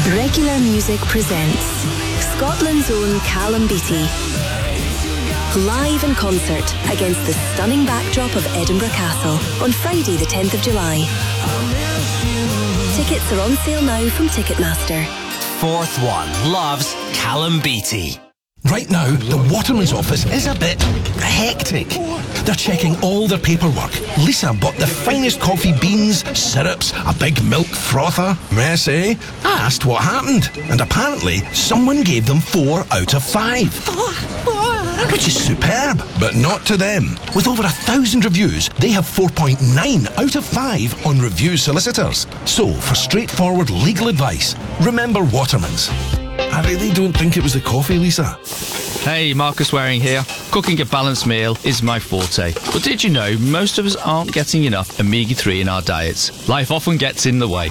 Regular Music presents Scotland's own Callum Beattie. Live in concert against the stunning backdrop of Edinburgh Castle on Friday the 10th of July. Tickets are on sale now from Ticketmaster. Fourth One loves Callum Beattie. Right now, the Waterman's office is a bit hectic. They're checking all their paperwork. Lisa bought the finest coffee beans, syrups, a big milk frother. Mess, eh? I asked what happened, and apparently someone gave them 4 out of 5. Which is superb, but not to them. With over 1,000 reviews, they have 4.9 out of 5 on Review Solicitors. So, for straightforward legal advice, remember Waterman's. I really don't think it was the coffee, Lisa. Hey, Marcus Waring here. Cooking a balanced meal is my forte. But did you know most of us aren't getting enough omega-3 in our diets? Life often gets in the way.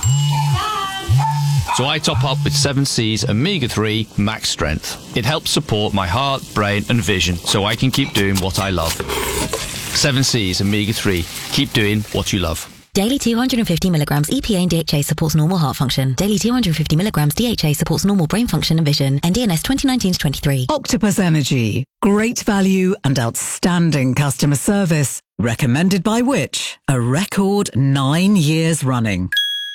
So I top up with 7C's Omega-3 Max Strength. It helps support my heart, brain and vision so I can keep doing what I love. 7C's Omega-3. Keep doing what you love. Daily 250 milligrams EPA and DHA supports normal heart function. Daily 250 milligrams DHA supports normal brain function and vision. NDNS 2019-23. Octopus Energy. Great value and outstanding customer service. Recommended by which? A record 9 years running.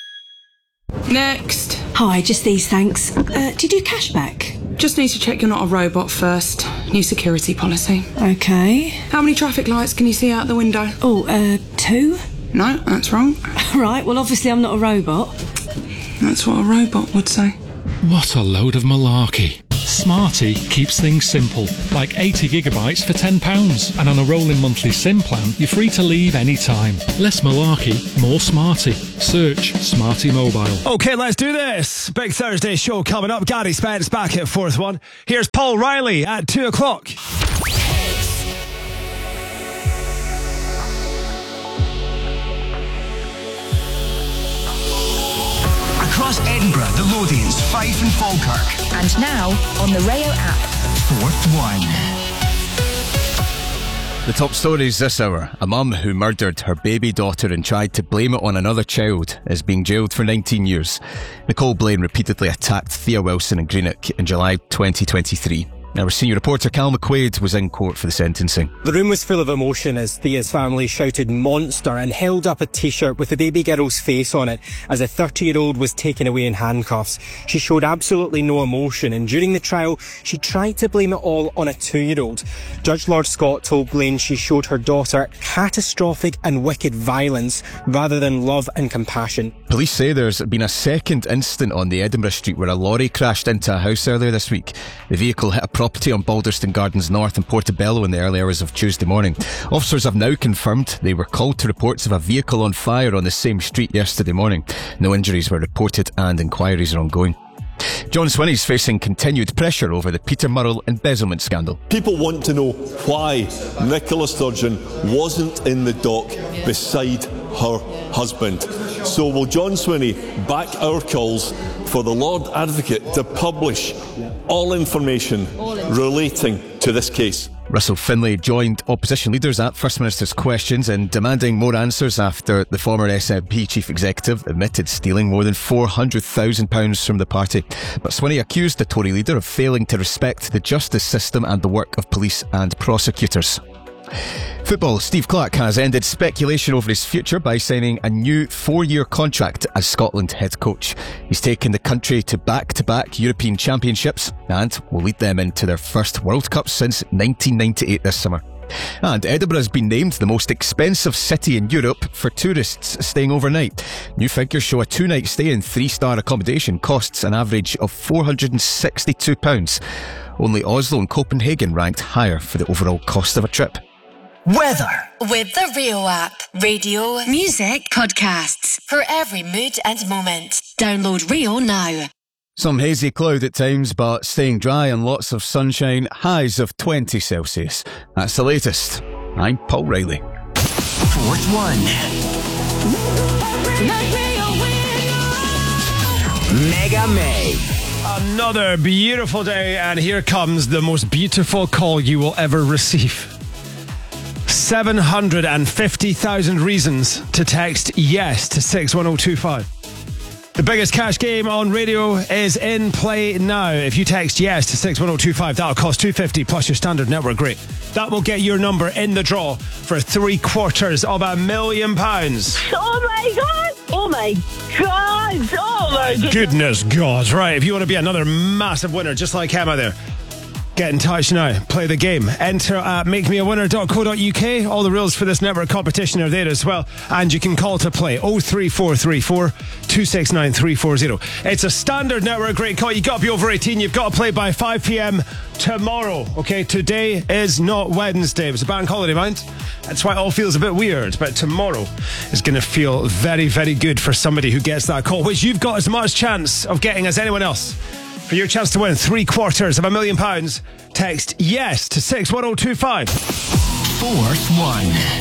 Next. Hi, just these, thanks. Do you do cashback? Just need to check you're not a robot first. New security policy. Okay. How many traffic lights can you see out the window? 2? No, that's wrong. Right, well obviously I'm not a robot. That's what a robot would say. What a load of malarkey. Smarty keeps things simple, like 80 gigabytes for £10. And on a rolling monthly SIM plan, you're free to leave any time. Less malarkey, more Smarty. Search Smarty Mobile. Okay, let's do this. Big Thursday show coming up. Gary Spence back at Fourth One. Here's Paul Riley at 2 o'clock. Across Edinburgh, the Lothians, Fife and Falkirk. And now on the Rayo app. Fourth One. The top stories this hour. A mum who murdered her baby daughter and tried to blame it on another child is being jailed for 19 years. Nicole Blaine repeatedly attacked Thea Wilson in Greenock in July 2023. Our senior reporter Cal McQuaid was in court for the sentencing. The room was full of emotion as Thea's family shouted monster and held up a t-shirt with the baby girl's face on it as a 30-year-old was taken away in handcuffs. She showed absolutely no emotion, and during the trial she tried to blame it all on a 2-year-old. Judge Lord Scott told Blaine she showed her daughter catastrophic and wicked violence rather than love and compassion. Police say there's been a second incident on the Edinburgh street where a lorry crashed into a house earlier this week. The vehicle hit a property on Balderston Gardens North in Portobello in the early hours of Tuesday morning. Officers have now confirmed they were called to reports of a vehicle on fire on the same street yesterday morning. No injuries were reported and inquiries are ongoing. John Swinney's facing continued pressure over the Peter Murrell embezzlement scandal. People want to know why Nicola Sturgeon wasn't in the dock beside her husband. So will John Swinney back our calls for the Lord Advocate to publish all information relating to this case? Russell Finlay joined opposition leaders at First Minister's questions in demanding more answers after the former SNP chief executive admitted stealing more than £400,000 from the party. But Swinney accused the Tory leader of failing to respect the justice system and the work of police and prosecutors. Football. Steve Clarke has ended speculation over his future by signing a new 4-year contract as Scotland head coach. He's taken the country to back-to-back European Championships and will lead them into their first World Cup since 1998 this summer. And Edinburgh has been named the most expensive city in Europe for tourists staying overnight. New figures show a 2-night stay in 3-star accommodation costs an average of £462. Only Oslo and Copenhagen ranked higher for the overall cost of a trip. Weather. With the Rio app. Radio, music, podcasts. For every mood and moment. Download Rio now. Some hazy cloud at times, but staying dry and lots of sunshine. Highs of 20 Celsius. That's the latest. I'm Paul Riley. Fourth One. Mega May. Another beautiful day, and here comes the most beautiful call you will ever receive. 750,000 reasons to text yes to 61025. The biggest cash game on radio is in play now. If you text yes to 61025, that'll cost $250 plus your standard network rate. That will get your number in the draw for £750,000. Oh my God! Oh my God! Oh my God! Goodness God. Right, if you want to be another massive winner just like Emma there, get in touch now. Play the game. Enter at makemeawinner.co.uk. All the rules for this network competition are there as well. And you can call to play 03434 269 340. It's a standard network rate call. You've got to be over 18. You've got to play by 5 p.m. tomorrow. Okay, today is not Wednesday. It was a bank holiday, mind. That's why it all feels a bit weird. But tomorrow is going to feel very, very good for somebody who gets that call, which you've got as much chance of getting as anyone else. For your chance to win £750,000, text yes to 61025. Fourth one.